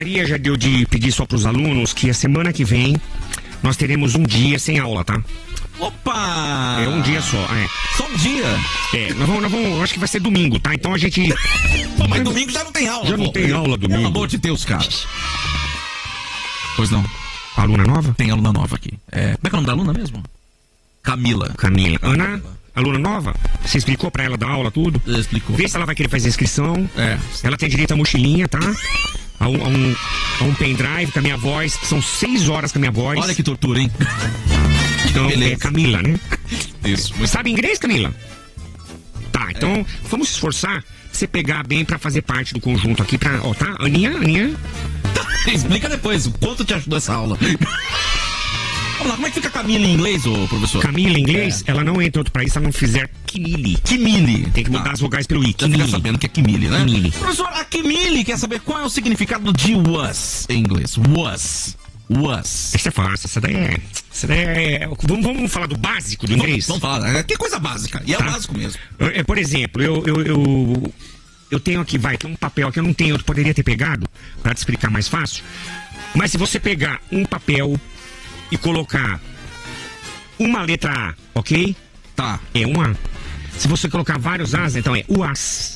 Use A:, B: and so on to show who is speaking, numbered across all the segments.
A: Já deu de pedir só para os alunos que a semana que vem nós teremos um dia sem aula, tá?
B: Opa!
A: É um dia só,
B: Só um dia?
A: Nós vamos, acho que vai ser domingo, tá? Então a gente...
B: Pô, mas domingo já não tem aula,
A: Já não tem aula domingo.
B: Pelo amor de Deus, cara. Pois não.
A: Aluna nova?
B: Tem aluna nova aqui. Como é que é o nome da aluna mesmo? Camila.
A: Ana, aluna nova? Você explicou pra ela da aula tudo?
B: Explicou.
A: Vê se ela vai querer fazer inscrição. Ela tem direito à mochilinha, tá? A um pendrive com a minha voz. São 6 horas com a minha voz.
B: Olha que tortura, hein?
A: Então,
B: beleza.
A: É Camila, né?
B: Isso.
A: Sabe inglês, Camila? Tá, então vamos se esforçar pra você pegar bem pra fazer parte do conjunto aqui pra... Ó, tá? Aninha?
B: Explica depois o quanto te ajudou essa aula. Vamos lá, como é que fica Camila em inglês, ô professor?
A: Camila em inglês, ela não entra em outro país se ela não fizer Kimili.
B: Kimili.
A: Tem que mudar as vogais pelo I.
B: Já fica sabendo que é Kimili, né?
A: Kimili.
B: Professor, a Kimili quer saber qual é o significado de was em inglês. Was.
A: Essa é fácil, essa daí é... Vamos falar do básico do inglês?
B: Vamos falar, que coisa básica. E é o básico mesmo.
A: Por exemplo, eu tenho aqui, tem um papel que eu não tenho, eu poderia ter pegado para te explicar mais fácil. Mas se você pegar um papel e colocar uma letra A, ok?
B: Tá.
A: É um A. Se você colocar vários As, então é UAS.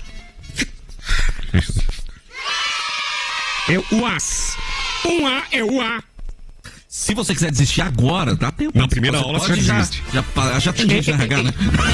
A: É UAS. Um A é o A.
B: Se você quiser desistir agora, dá tempo.
A: Na primeira aula você já desiste.
B: Já tem gente na RH, né?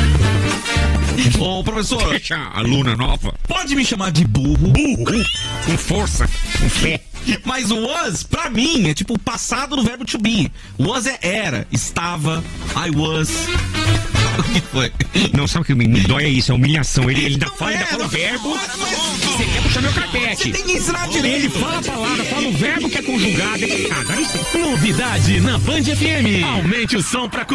B: Ô, professor.
A: Deixa a aluna nova.
B: Pode me chamar de burro.
A: Com força, com fé.
B: Mas o was, pra mim, é tipo o passado do verbo to be. Was é era, estava, I was. O que foi?
A: Não, sabe o que me dói é isso, é humilhação. Ele ainda fala o verbo. Você quer puxar meu carpete.
B: Você tem que ensinar direito.
A: Ele fala a palavra, fala o verbo que é conjugado. Dá licença.
C: Novidade na Band FM. Aumente o som pra